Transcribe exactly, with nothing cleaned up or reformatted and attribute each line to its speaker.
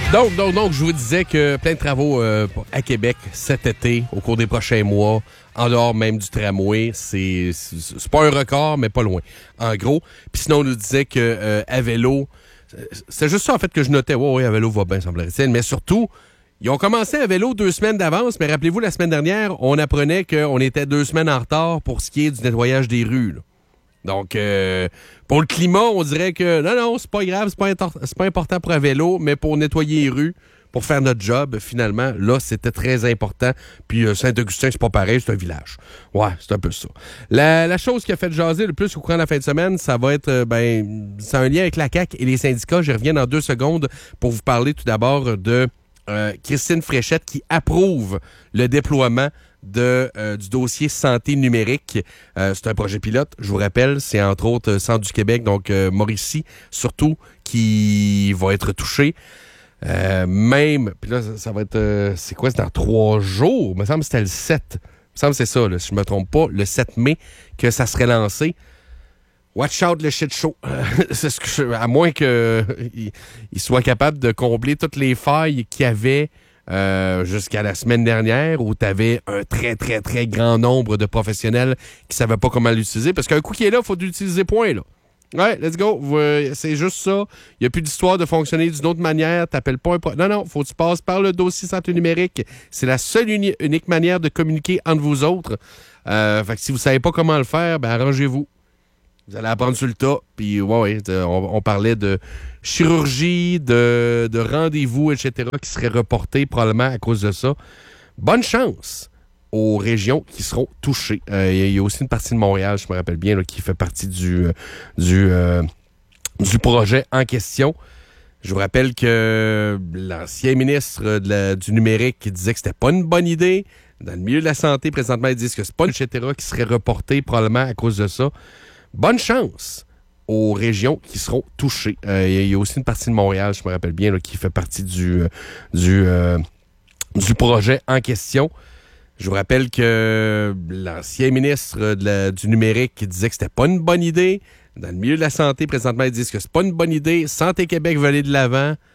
Speaker 1: Donc, donc, donc, je vous disais que plein de travaux euh, à Québec cet été, au cours des prochains mois, en dehors même du tramway. C'est, c'est, c'est pas un record, mais pas loin. En gros. Puis sinon, on nous disait que euh, à vélo, c'est juste ça en fait que je notais. Ouais, ouais, à vélo va bien, semblerait-il. Mais surtout, ils ont commencé à vélo deux semaines d'avance. Mais rappelez-vous, la semaine dernière, on apprenait qu'on était deux semaines en retard pour ce qui est du nettoyage des rues, là. Donc, euh, pour le climat, on dirait que non, non, c'est pas grave, c'est pas, intor- c'est pas important pour un vélo, mais pour nettoyer les rues, pour faire notre job, finalement, là, c'était très important. Puis euh, Saint-Augustin, c'est pas pareil, c'est un village. Ouais, c'est un peu ça. La, la chose qui a fait jaser le plus au courant de la fin de semaine, ça va être, euh, ben, c'est un lien avec la C A Q et les syndicats. Je reviens dans deux secondes pour vous parler tout d'abord de euh, Christine Fréchette qui approuve le déploiement de euh, du dossier santé numérique. Euh, c'est un projet pilote, je vous rappelle, c'est entre autres euh, Centre du Québec, donc euh, Mauricie, surtout, qui va être touché. Euh, même, puis là, ça, ça va être, euh, c'est quoi, c'est dans trois jours? Il me semble que c'était le sept. Il me semble que c'est ça, là, si je me trompe pas, le sept mai, que ça serait lancé. Watch out le shit show. Euh, c'est ce que je, à moins qu'il euh, soit capable de combler toutes les failles qu'il y avait Euh, jusqu'à la semaine dernière où tu avais un très, très, très grand nombre de professionnels qui savaient pas comment l'utiliser. Parce qu'un coup qui est là, il faut l'utiliser, point, là. Ouais, let's go. Euh, c'est juste ça. Il n'y a plus d'histoire de fonctionner d'une autre manière. T'appelles pas un... Pro... Non, non, faut que tu passes par le dossier santé numérique. C'est la seule uni- unique manière de communiquer entre vous autres. Euh, fait que si vous savez pas comment le faire, ben arrangez-vous. Vous allez apprendre sur le tas. Puis, ouais, ouais, on, on parlait de chirurgie, de, de rendez-vous, et cetera, qui seraient reportés probablement à cause de ça. Bonne chance aux régions qui seront touchées. Euh, il y a aussi une partie de Montréal, je me rappelle bien, là, qui fait partie du, du, euh, du projet en question. Je vous rappelle que l'ancien ministre de la, du numérique qui disait que c'était pas une bonne idée. Dans le milieu de la santé, présentement, ils disent que c'est pas une et cetera, qui serait reporté probablement à cause de ça. Bonne chance aux régions qui seront touchées. Euh, il y a aussi une partie de Montréal, je me rappelle bien, là, qui fait partie du, du, euh, du projet en question. Je vous rappelle que l'ancien ministre de la, du numérique qui disait que c'était pas une bonne idée. Dans le milieu de la santé, présentement, ils disent que c'est pas une bonne idée. Santé Québec veut aller de l'avant.